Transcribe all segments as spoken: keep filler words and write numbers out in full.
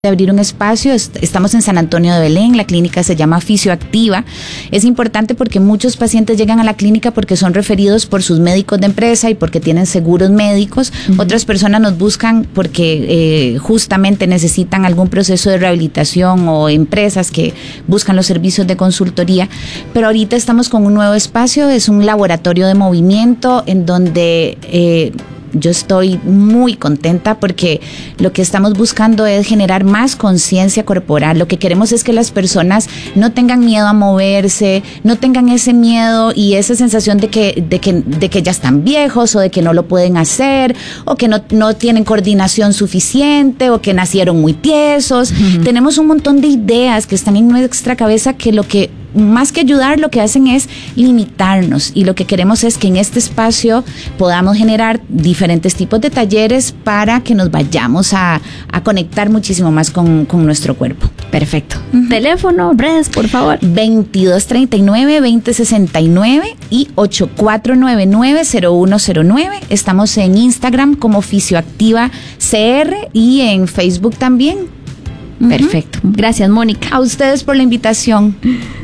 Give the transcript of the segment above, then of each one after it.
de abrir un espacio. Estamos en San Antonio de Belén, la clínica se llama Fisioactiva. Es importante porque muchos pacientes llegan a la clínica porque son referidos por sus médicos de empresa y porque tienen seguros médicos. Uh-huh. Otras personas nos buscan porque eh, justamente necesitan algún proceso de rehabilitación o empresas que buscan los servicios de consultoría. Pero ahorita estamos con un nuevo espacio, es un laboratorio de movimiento en donde eh, yo estoy muy contenta porque lo que estamos buscando es generar más conciencia corporal. Lo que queremos es que las personas no tengan miedo a moverse, no tengan ese miedo y esa sensación de que, de que, de que ya están viejos o de que no lo pueden hacer o que no, no tienen coordinación suficiente o que nacieron muy tiesos. Uh-huh. Tenemos un montón de ideas que están en nuestra cabeza que lo que más que ayudar, lo que hacen es limitarnos, y lo que queremos es que en este espacio podamos generar diferentes tipos de talleres para que nos vayamos a, a conectar muchísimo más con, con nuestro cuerpo. Perfecto. Uh-huh. Teléfono, redes, por favor. veintidós treinta y nueve, veinte sesenta y nueve y ocho cuatro nueve nueve, cero uno cero nueve. Estamos en Instagram como Fisioactiva C R y en Facebook también. Uh-huh. Perfecto. Gracias, Mónica. A ustedes por la invitación.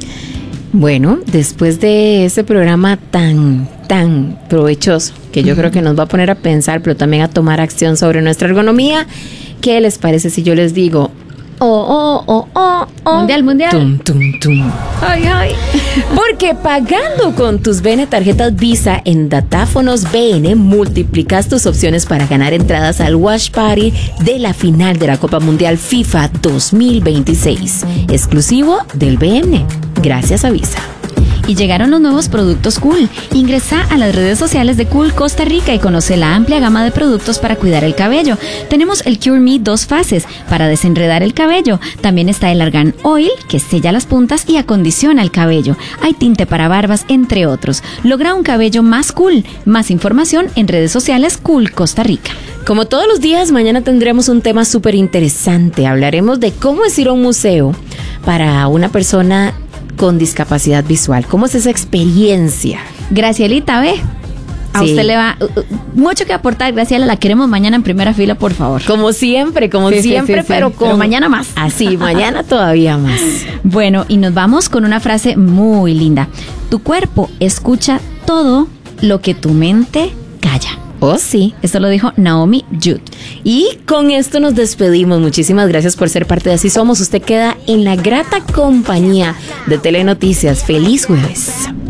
Bueno, después de ese programa tan, tan provechoso, que yo uh-huh. creo que nos va a poner a pensar, pero también a tomar acción sobre nuestra ergonomía, ¿qué les parece si yo les digo, oh, oh, oh, oh, oh, mundial, mundial? Tum, tum, tum. Ay, ay. Porque pagando con tus B N tarjetas Visa en Datáfonos B N, multiplicas tus opciones para ganar entradas al Watch Party de la final de la Copa Mundial FIFA dos mil veintiséis, exclusivo del B N. Gracias a Visa. Y llegaron los nuevos productos Cool. Ingresa a las redes sociales de Cool Costa Rica y conoce la amplia gama de productos para cuidar el cabello. Tenemos el Cure Me dos fases para desenredar el cabello. También está el Argan Oil, que sella las puntas y acondiciona el cabello. Hay tinte para barbas, entre otros. Logra un cabello más cool. Más información en redes sociales Cool Costa Rica. Como todos los días, mañana tendremos un tema súper interesante. Hablaremos de cómo es ir a un museo para una persona con discapacidad visual. ¿Cómo es esa experiencia? Gracielita, ve. A sí. Usted le va uh, mucho que aportar. Graciela, la queremos mañana en primera fila, por favor. Como siempre, como sí, siempre, sí, sí, pero, sí. con... pero mañana más. Así, mañana todavía más. Bueno, y nos vamos con una frase muy linda. Tu cuerpo escucha todo lo que tu mente calla. Oh, sí. Esto lo dijo Naomi Judd. Y con esto nos despedimos. Muchísimas gracias por ser parte de Así Somos. Usted queda en la grata compañía de Telenoticias. Feliz jueves.